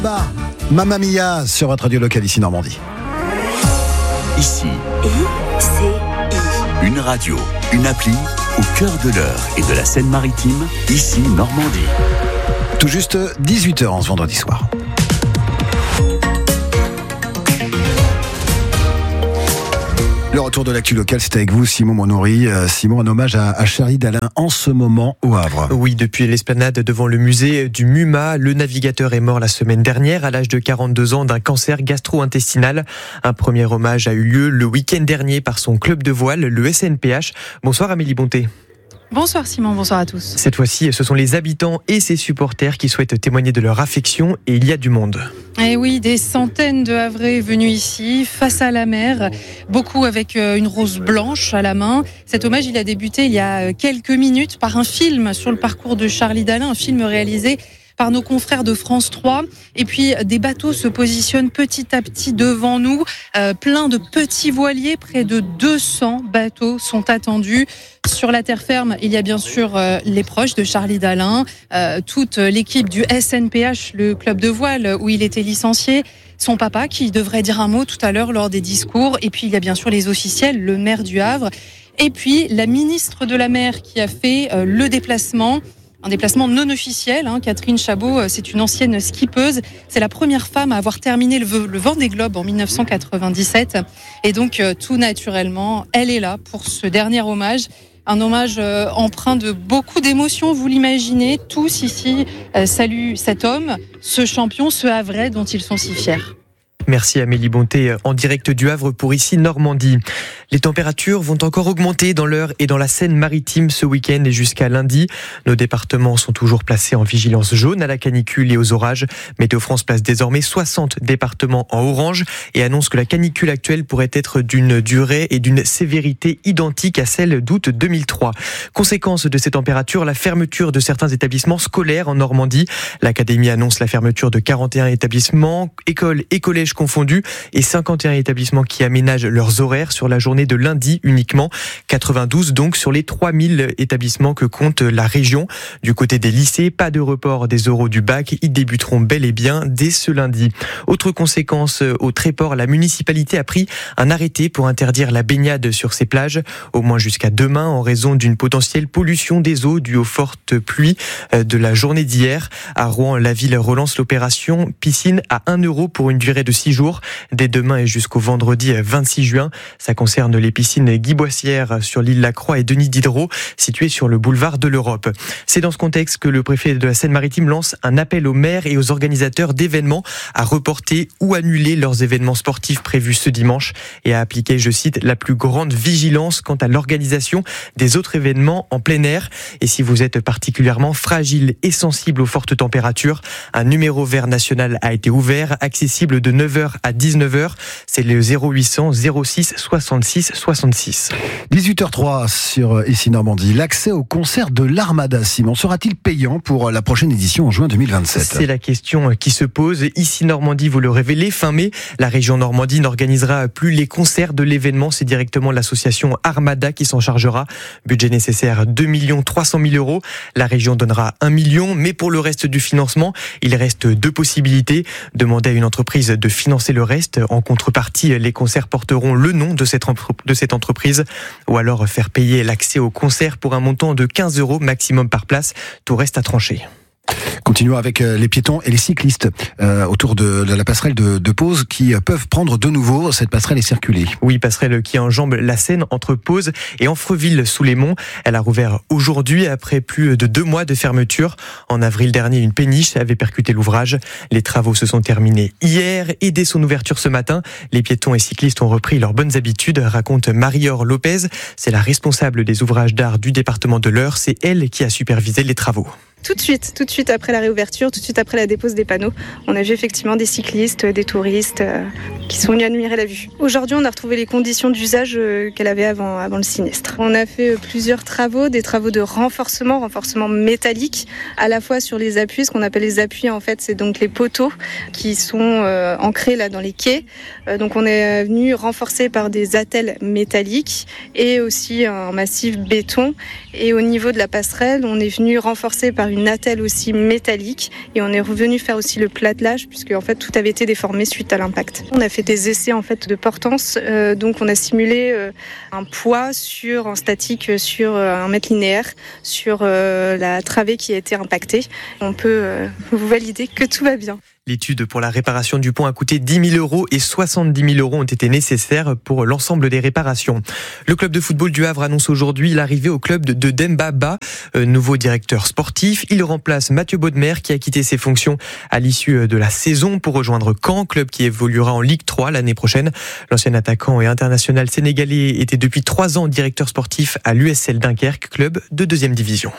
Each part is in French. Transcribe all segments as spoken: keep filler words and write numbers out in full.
Bah, Mamma Mia sur votre radio locale ici Normandie. Ici, I C I. une radio, une appli au cœur de l'Eure et de la Seine-Maritime, ici Normandie. Tout juste dix-huit heures en ce vendredi soir. Le retour de l'actu locale, c'est avec vous, Simon Monori. Euh, Simon, un hommage à, à Charlie Dalin en ce moment au Havre. Oui, depuis l'esplanade devant le musée du MUMA, le navigateur est mort la semaine dernière à l'âge de quarante-deux ans d'un cancer gastro-intestinal. Un premier hommage a eu lieu le week-end dernier par son club de voile, le S N P H. Bonsoir Amélie Bonté. Bonsoir Simon, bonsoir à tous. Cette fois-ci, ce sont les habitants et ses supporters qui souhaitent témoigner de leur affection et il y a du monde. Et oui, des centaines de Havrais venus ici, face à la mer, beaucoup avec une rose blanche à la main. Cet hommage, il a débuté il y a quelques minutes par un film sur le parcours de Charlie Dalin, un film réalisé par nos confrères de France trois. Et puis, des bateaux se positionnent petit à petit devant nous. Euh, plein de petits voiliers, près de deux cents bateaux sont attendus. Sur la terre ferme, il y a bien sûr euh, les proches de Charlie Dalin, euh, toute l'équipe du S N P H, le club de voile où il était licencié, son papa qui devrait dire un mot tout à l'heure lors des discours. Et puis, il y a bien sûr les officiels, le maire du Havre. Et puis, la ministre de la mer qui a fait euh, le déplacement. Un déplacement non officiel. Hein. Catherine Chabot, c'est une ancienne skippeuse. C'est la première femme à avoir terminé le, le Vendée Globe en dix-neuf cent quatre-vingt-dix-sept. Et donc, euh, tout naturellement, elle est là pour ce dernier hommage. Un hommage euh, empreint de beaucoup d'émotions, vous l'imaginez. Tous ici euh, saluent cet homme, ce champion, ce Havrais dont ils sont si fiers. Merci Amélie Bonté en direct du Havre pour ici Normandie. Les températures vont encore augmenter dans l'Eure et dans la Seine-Maritime ce week-end et jusqu'à lundi. Nos départements sont toujours placés en vigilance jaune à la canicule et aux orages. Météo France place désormais soixante départements en orange et annonce que la canicule actuelle pourrait être d'une durée et d'une sévérité identiques à celle d'août deux mille trois. Conséquence de ces températures, la fermeture de certains établissements scolaires en Normandie. L'Académie annonce la fermeture de quarante et un établissements, écoles et collèges confondus et cinquante et un établissements qui aménagent leurs horaires sur la journée de lundi uniquement. quatre-vingt-douze donc sur les trois mille établissements que compte la région. Du côté des lycées, pas de report des oraux du bac. Ils débuteront bel et bien dès ce lundi. Autre conséquence, au Tréport, la municipalité a pris un arrêté pour interdire la baignade sur ces plages, au moins jusqu'à demain, en raison d'une potentielle pollution des eaux due aux fortes pluies de la journée d'hier. À Rouen, la ville relance l'opération piscine à un euro pour une durée de six jours, dès demain et jusqu'au vendredi vingt-six juin. Ça concerne les piscines Guy Boissière sur l'île Lacroix et Denis Diderot, situées sur le boulevard de l'Europe. C'est dans ce contexte que le préfet de la Seine-Maritime lance un appel aux maires et aux organisateurs d'événements à reporter ou annuler leurs événements sportifs prévus ce dimanche et à appliquer, je cite, la plus grande vigilance quant à l'organisation des autres événements en plein air. Et si vous êtes particulièrement fragile et sensible aux fortes températures, un numéro vert national a été ouvert, accessible de neuf heures à dix-neuf heures. C'est le zéro huit cents zéro six soixante-six soixante-six. dix-huit heures zéro trois sur ici Normandie. L'accès au concert de l'Armada, Simon, sera-t-il payant pour la prochaine édition en juin deux mille vingt-sept ? C'est la question qui se pose. Ici Normandie, vous le révélez, fin mai, la région Normandie n'organisera plus les concerts de l'événement. C'est directement l'association Armada qui s'en chargera. Budget nécessaire deux millions trois cent mille euros. La région donnera un million, mais pour le reste du financement, il reste deux possibilités. Demander à une entreprise de financer le reste. En contrepartie, les concerts porteront le nom de cette, entre- de cette entreprise. Ou alors faire payer l'accès au concert pour un montant de quinze euros maximum par place. Tout reste à trancher. Continuons avec les piétons et les cyclistes euh, autour de, de la passerelle de, de Pose qui peuvent prendre de nouveau cette passerelle et circuler. Oui, passerelle qui enjambe la Seine entre Pose et Amfreville-sous-les-Monts. Elle a rouvert aujourd'hui après plus de deux mois de fermeture. En avril dernier, une péniche avait percuté l'ouvrage. Les travaux se sont terminés hier et dès son ouverture ce matin, les piétons et cyclistes ont repris leurs bonnes habitudes, raconte Marie-Aure Lopez. C'est la responsable des ouvrages d'art du département de l'Eure. C'est elle qui a supervisé les travaux. Tout de suite, tout de suite après la réouverture, tout de suite après la dépose des panneaux, on a vu effectivement des cyclistes, des touristes euh, qui sont venus admirer la vue. Aujourd'hui, on a retrouvé les conditions d'usage euh, qu'elle avait avant, avant le sinistre. On a fait euh, plusieurs travaux, des travaux de renforcement, renforcement métallique, à la fois sur les appuis, ce qu'on appelle les appuis en fait, c'est donc les poteaux qui sont euh, ancrés là dans les quais. Euh, donc on est venu renforcer par des attelles métalliques et aussi un massif béton. Et au niveau de la passerelle, on est venu renforcer par une attelle aussi métallique et on est revenu faire aussi le platelage puisque en fait tout avait été déformé suite à l'impact. On a fait des essais en fait de portance, euh, donc on a simulé euh, un poids sur en statique sur euh, un mètre linéaire sur euh, la travée qui a été impactée. On peut euh, vous valider que tout va bien. L'étude pour la réparation du pont a coûté dix mille euros et soixante-dix mille euros ont été nécessaires pour l'ensemble des réparations. Le club de football du Havre annonce aujourd'hui l'arrivée au club de Demba Ba, nouveau directeur sportif. Il remplace Mathieu Baudemer qui a quitté ses fonctions à l'issue de la saison pour rejoindre Caen, club qui évoluera en Ligue trois l'année prochaine. L'ancien attaquant et international sénégalais était depuis trois ans directeur sportif à l'U S L Dunkerque, club de deuxième division.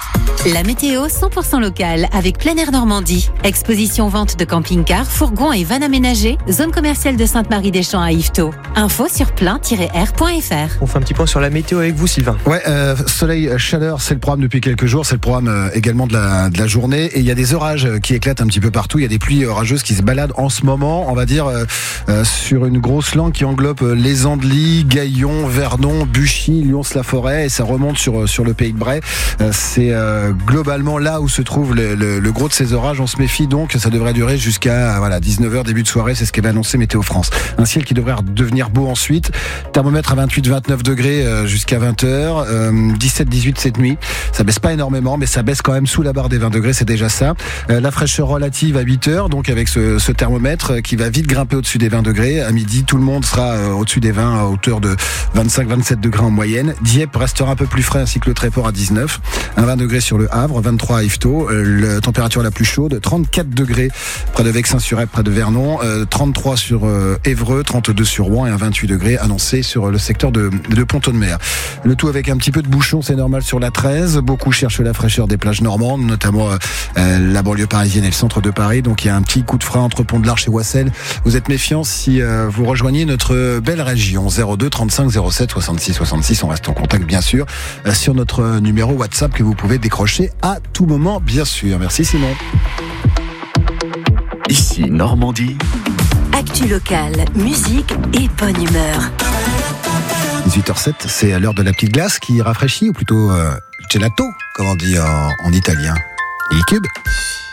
La météo cent pour cent locale avec Plein Air Normandie. Exposition vente de camping-cars, fourgons et vannes aménagées. Zone commerciale de Sainte-Marie-des-Champs à Yvetot. Info sur plein tiret air point f r. On fait un petit point sur la météo avec vous, Sylvain. Ouais, euh, soleil, chaleur, c'est le programme depuis quelques jours. C'est le programme euh, également de la, de la journée. Et il y a des orages qui éclatent un petit peu partout. Il y a des pluies orageuses qui se baladent en ce moment, on va dire, euh, euh, sur une grosse langue qui englobe euh, les Andelys, Gaillon, Vernon, Buchy, Lyons-la-Forêt. Et ça remonte sur, sur le pays de Bray. Euh, c'est euh, globalement là où se trouve le, le, le gros de ces orages. On se méfie donc, ça devrait durer jusqu'à voilà, dix-neuf heures, début de soirée, c'est ce qu'avait annoncé Météo France. Un ciel qui devrait devenir beau ensuite. Thermomètre à vingt-huit vingt-neuf degrés euh, jusqu'à vingt heures, euh, dix-sept dix-huit cette nuit. Ça baisse pas énormément, mais ça baisse quand même sous la barre des vingt degrés, c'est déjà ça. Euh, la fraîcheur relative à huit heures, donc avec ce, ce thermomètre qui va vite grimper au-dessus des vingt degrés. À midi, tout le monde sera euh, au-dessus des vingt, à hauteur de vingt-cinq vingt-sept degrés en moyenne. Dieppe restera un peu plus frais, ainsi que le Tréport à dix-neuf. Un vingt degrés sur le Havre, vingt-trois à Yvetot. Euh, la température la plus chaude, trente-quatre degrés près de Vexin-sur-Ypres, près de Vernon, euh, trente-trois sur euh, Évreux, trente-deux sur Rouen et un vingt-huit degrés annoncé sur le secteur de, de Pont-de-Mer. Le tout avec un petit peu de bouchon, c'est normal sur la treize. Beaucoup cherchent la fraîcheur des plages normandes, notamment euh, la banlieue parisienne et le centre de Paris. Donc il y a un petit coup de frein entre Pont-de-l'Arche et Wassel. Vous êtes méfiants si euh, vous rejoignez notre belle région. zéro deux trente-cinq zéro sept soixante-six soixante-six. On reste en contact bien sûr euh, sur notre numéro WhatsApp que vous pouvez décrocher à tout moment bien sûr. Merci Simon. Ici Normandie. Actu locale, musique et bonne humeur. dix-huit heures sept, c'est l'heure de la petite glace qui rafraîchit, ou plutôt euh, gelato, comme on dit en, en italien. Il cube.